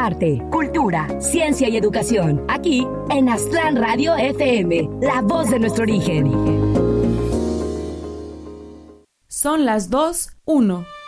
arte, cultura, ciencia y educación. Aquí en Aztlán Radio FM, la voz de nuestro origen. Son las 2:01.